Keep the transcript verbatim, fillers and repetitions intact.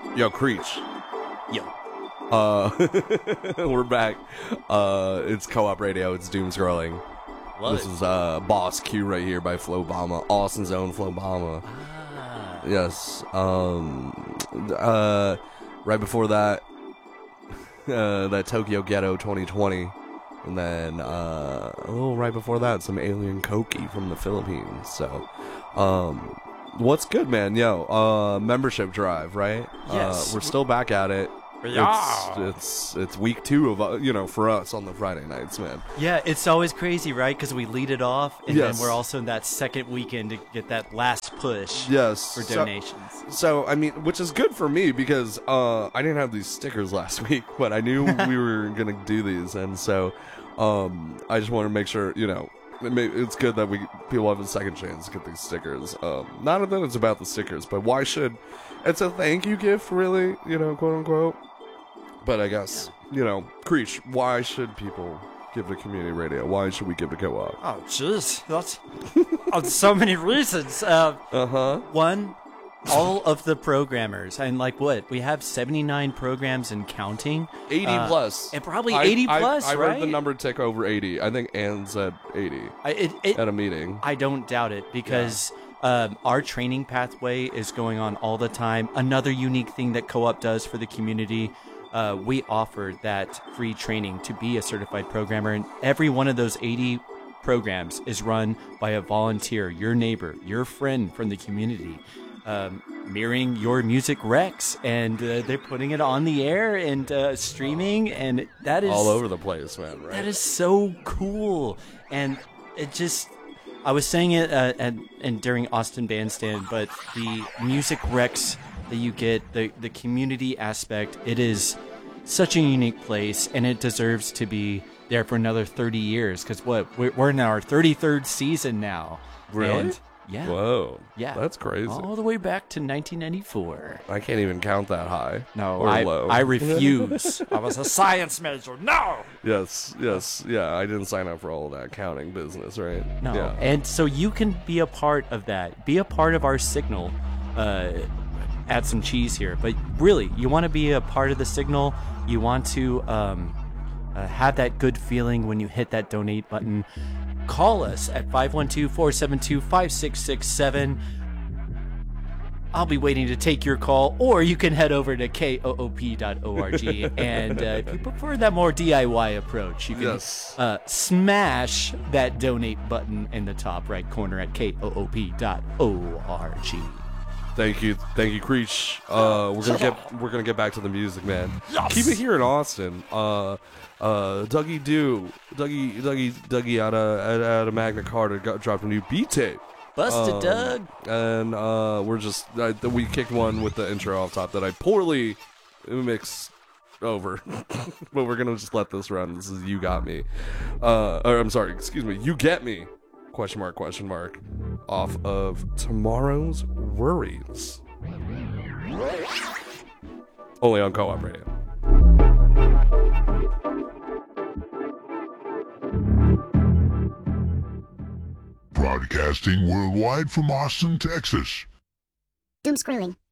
Yo, Creech. Yo. Uh, we're back. Uh, it's Co-op Radio. It's Doom Scrolling. Love this it. is uh, Boss Q right here by Flobama. Austin's own Flobama. Ah. Yes. Um. Uh. Right before that, uh, that Tokyo Ghetto twenty twenty. And then, uh, oh, right before that, some Alien Koki from the Philippines. So, um, what's good, man? Yo, uh, membership drive, right? Yes. Uh, we're still back at it. Yeah. It's, it's, it's week two of, uh, you know, for us on the Friday nights, man. Yeah, it's always crazy, right? Because we lead it off, and Yes. then we're also in that second weekend to get that last push Yes. for So- donations. So, I mean, which is good for me because uh, I didn't have these stickers last week, but I knew we were going to do these. And so um, I just want to make sure, you know, it may, it's good that we people have a second chance to get these stickers. Um, not that it's about the stickers, but why should... It's a thank you gift, really, you know, quote unquote. But I guess, you know, Creech, why should people give to community radio? Why should we give to Co-op? Oh, jeez. That's oh, so many reasons. Uh, Uh-huh. one, all of the programmers, and like what? We have seventy-nine programs and counting. eighty Uh, plus. And probably I- eighty I, plus, I, I right? heard the number tick over eighty. I think Ann said eighty I, it, it, at a meeting. I don't doubt it because um, our training pathway is going on all the time. Another unique thing that Co-op does for the community, uh, we offer that free training to be a certified programmer, and every one of those eighty programs is run by a volunteer, your neighbor, your friend from the community. Um, mirroring your music recs, and uh, they're putting it on the air and uh, streaming, and that is All over the place, man, right? that is so cool. And it just, I was saying it uh, at, and during Austin Bandstand, but the music recs that you get, the the community aspect, it is such a unique place, and it deserves to be there for another thirty years. Because what we're, we're in our thirty-third season now. Really? And yeah. Whoa. Yeah. That's crazy. All the way back to nineteen ninety-four. I can't even count that high. No, or I, low. I refuse. I was a science major. No! Yes, yes, yeah. I didn't sign up for all of that counting business, right? No. Yeah. And so you can be a part of that. Be a part of our signal. Uh, add some cheese here. But really, you want to be a part of the signal. You want to um, uh, have that good feeling when you hit that donate button. Call us at five one two, four seven two, five six six seven. I'll be waiting to take your call, or you can head over to K O O P dot org. And uh, if you prefer that more D I Y approach, you can Yes. uh, smash that donate button in the top right corner at K O O P dot org. Thank you, thank you, Creech. Uh, we're gonna get we're gonna get back to the music, man. Yes. Keep it here in Austin. Uh, uh, Dougie Do, Dougie, Dougie, Dougie out of out, out of Magna Carta got dropped a new beat tape. Busted, Um, Doug. And uh, we're just uh, we kicked one with the intro off top that I poorly mixed over, but we're gonna just let this run. This is You Got Me. Uh, or I'm sorry, excuse me. You Get Me? Question mark? Question mark? Off of Tomorrow's Worries. Only on Co-op Radio. Broadcasting worldwide from Austin, Texas. Doom scrolling.